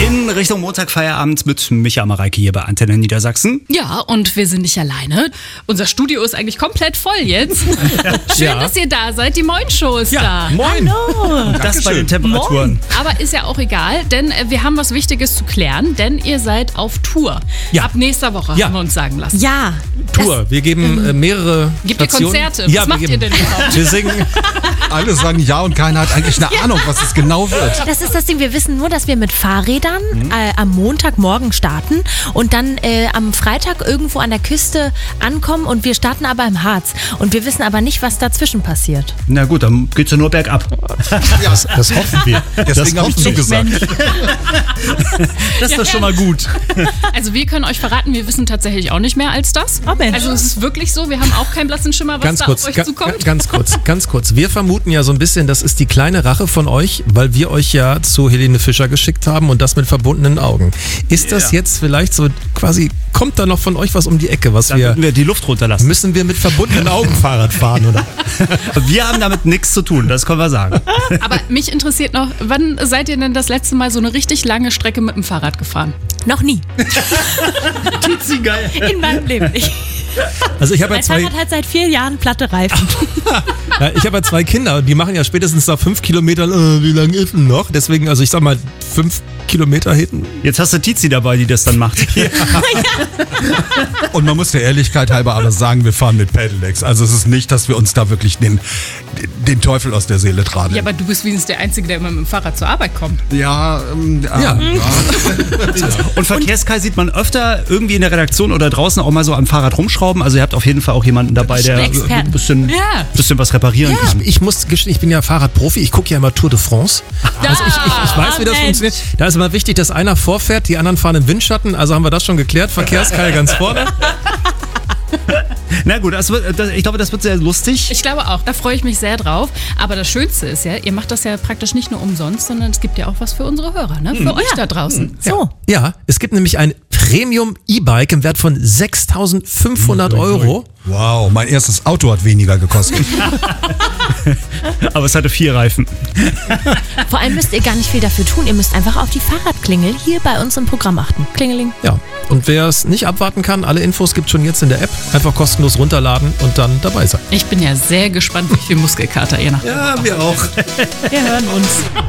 In Richtung Montagfeierabend mit Micha Mareike hier bei Antenne Niedersachsen. Ja, und wir sind nicht alleine. Unser Studio ist eigentlich komplett voll jetzt. Schön, dass ihr da seid. Die Moin-Show ist da. Moin. Hallo. Das bei den Temperaturen. Moin. Aber ist ja auch egal, denn wir haben was Wichtiges zu klären, denn ihr seid auf Tour. Ja. Ab nächster Woche haben wir uns sagen lassen. Ja. Tour. Wir geben mehrere Gibt ihr Stationen. Konzerte? Ja, Was macht ihr denn überhaupt? Wir singen. Alle sagen ja und keiner hat eigentlich eine Ahnung, was es genau wird. Das ist das Ding, wir wissen nur, dass wir mit Fahrrädern am Montagmorgen starten und dann am Freitag irgendwo an der Küste ankommen und wir starten aber im Harz. Und wir wissen aber nicht, was dazwischen passiert. Na gut, dann geht's ja nur bergab. Das hoffen wir. Deswegen habe ich zugesagt. Das ist doch schon mal gut. Also wir können euch verraten, wir wissen tatsächlich auch nicht mehr als das. Oh Mensch. Also es ist wirklich so, wir haben auch keinen blassen Schimmer, was Ganz da kurz, auf euch zukommt. ganz kurz. Wir vermuten ja so ein bisschen, das ist die kleine Rache von euch, weil wir euch ja zu Helene Fischer geschickt haben und das mit verbundenen Augen. Ist das jetzt vielleicht so quasi, kommt da noch von euch was um die Ecke, was Dann würden wir die Luft runterlassen. müssen wir mit verbundenen Augen Fahrrad fahren, oder? Wir haben damit nichts zu tun, das können wir sagen. Aber mich interessiert noch, wann seid ihr denn das letzte Mal so eine richtig lange Strecke mit dem Fahrrad gefahren? Noch nie. Sie geil. In meinem Leben nicht. Also ich habe ja Mein Fahrrad hat seit 4 Jahren platte Reifen. ich habe ja 2 Kinder und die machen ja spätestens nach 5 Kilometern, wie lange ist denn noch? Deswegen, also ich sag mal 5 Kilometer hinten. Jetzt hast du Tizi dabei, die das dann macht. Und man muss der Ehrlichkeit halber aber sagen, wir fahren mit Pedelecs. Also es ist nicht, dass wir uns da wirklich den Teufel aus der Seele tragen. Ja, aber du bist wenigstens der Einzige, der immer mit dem Fahrrad zur Arbeit kommt. Ja. Und Verkehrskreis sieht man öfter irgendwie in der Redaktion oder draußen auch mal so am Fahrrad rumschrauben. Also ihr habt auf jeden Fall auch jemanden dabei, der Experten. ein bisschen was reparieren kann. Ich muss gestehen, ich bin ja Fahrradprofi, ich gucke ja immer Tour de France. Also ich weiß, wie das funktioniert. Da ist immer wichtig, dass einer vorfährt, die anderen fahren im Windschatten. Also haben wir das schon geklärt. Verkehrskeil ganz vorne. Na gut, ich glaube, das wird sehr lustig. Ich glaube auch, da freue ich mich sehr drauf. Aber das Schönste ist ja, ihr macht das ja praktisch nicht nur umsonst, sondern es gibt ja auch was für unsere Hörer, ne? Für euch da draußen. So. Ja, es gibt nämlich ein Premium-E-Bike im Wert von 6.500 €. Wow, mein erstes Auto hat weniger gekostet. Aber es hatte 4 Reifen. Vor allem müsst ihr gar nicht viel dafür tun. Ihr müsst einfach auf die Fahrradklingel hier bei uns im Programm achten. Klingeling. Ja, und wer es nicht abwarten kann, alle Infos gibt es schon jetzt in der App. Einfach kostenlos runterladen und dann dabei sein. Ich bin ja sehr gespannt, wie viel Muskelkater ihr nach. Ja, wir auch. Wir hören uns.